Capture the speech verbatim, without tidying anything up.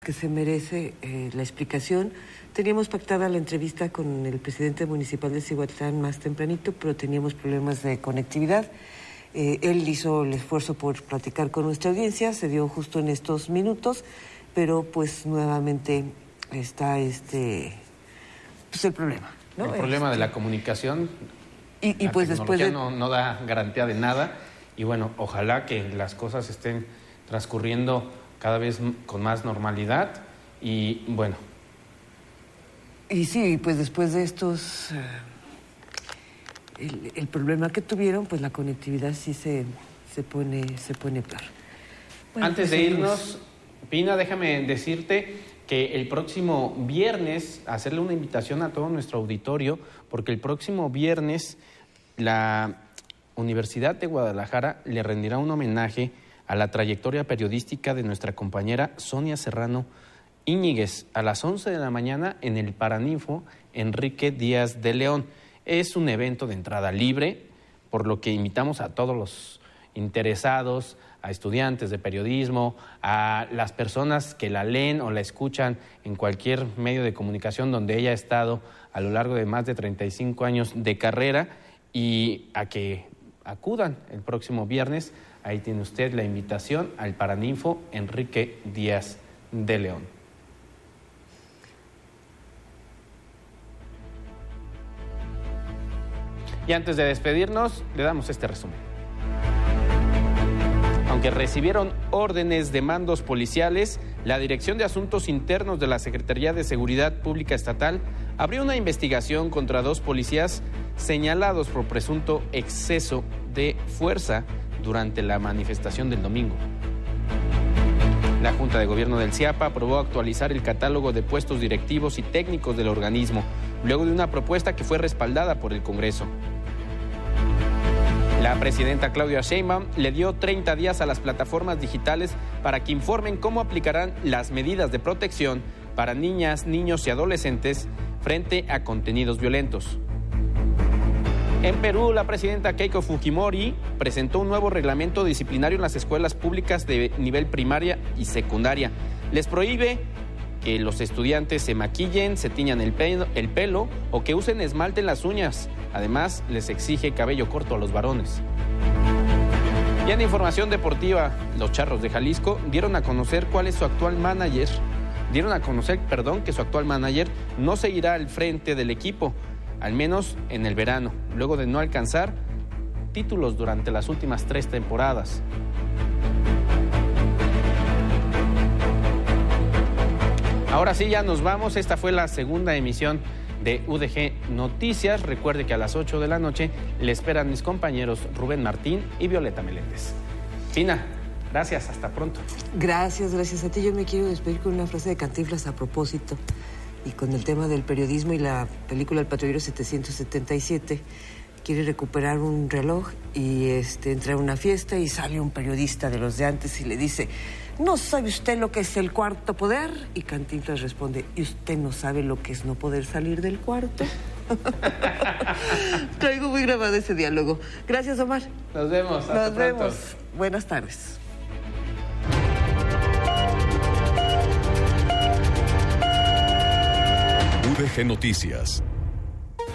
que se merece eh, la explicación. Teníamos pactada la entrevista con el presidente municipal de Cihuatlán más tempranito, pero teníamos problemas de conectividad. Eh, él hizo el esfuerzo por platicar con nuestra audiencia, se dio justo en estos minutos, pero pues nuevamente está este pues el problema, ¿no? El problema este, de la comunicación. Y, y la pues después de... no, no da garantía de nada, y bueno, ojalá que las cosas estén transcurriendo cada vez con más normalidad y bueno. Y sí, pues después de estos, uh, el, el problema que tuvieron, pues la conectividad sí se, se pone se pone peor. Bueno, Antes pues, de irnos, Pina, déjame decirte que el próximo viernes, hacerle una invitación a todo nuestro auditorio, porque el próximo viernes la Universidad de Guadalajara le rendirá un homenaje a la trayectoria periodística de nuestra compañera Sonia Serrano Íñiguez a las once de la mañana en el Paraninfo Enrique Díaz de León. Es un evento de entrada libre, por lo que invitamos a todos los interesados, a estudiantes de periodismo, a las personas que la leen o la escuchan en cualquier medio de comunicación donde ella ha estado a lo largo de más de treinta y cinco años de carrera, y a que acudan el próximo viernes. Ahí tiene usted la invitación al Paraninfo Enrique Díaz de León. Y antes de despedirnos, le damos este resumen. Aunque recibieron órdenes de mandos policiales, la Dirección de Asuntos Internos de la Secretaría de Seguridad Pública Estatal abrió una investigación contra dos policías señalados por presunto exceso de fuerza durante la manifestación del domingo. La Junta de Gobierno del CIAPA aprobó actualizar el catálogo de puestos directivos y técnicos del organismo, luego de una propuesta que fue respaldada por el Congreso. La presidenta Claudia Sheinbaum le dio treinta días a las plataformas digitales para que informen cómo aplicarán las medidas de protección para niñas, niños y adolescentes frente a contenidos violentos. En Perú, la presidenta Keiko Fujimori presentó un nuevo reglamento disciplinario en las escuelas públicas de nivel primaria y secundaria. Les prohíbe que los estudiantes se maquillen, se tiñan el pelo, el pelo o que usen esmalte en las uñas. Además, les exige cabello corto a los varones. Y en información deportiva, los Charros de Jalisco dieron a conocer cuál es su actual manager. Dieron a conocer, perdón, que su actual manager no seguirá al frente del equipo, al menos en el verano, luego de no alcanzar títulos durante las últimas tres temporadas. Ahora sí, ya nos vamos. Esta fue la segunda emisión de U D G Noticias. Recuerde que a las ocho de la noche le esperan mis compañeros Rubén Martín y Violeta Meléndez. Pina, gracias, hasta pronto. Gracias, gracias a ti. Yo me quiero despedir con una frase de Cantinflas a propósito. Y con el tema del periodismo y la película El Patrullero setecientos setenta y siete, quiere recuperar un reloj y este, entra a una fiesta y sale un periodista de los de antes y le dice: ¿no sabe usted lo que es el cuarto poder? Y Cantinflas responde: ¿y usted no sabe lo que es no poder salir del cuarto? Traigo muy grabado ese diálogo. Gracias, Omar. Nos vemos. Hasta Nos pronto. vemos. Buenas tardes. U D G Noticias.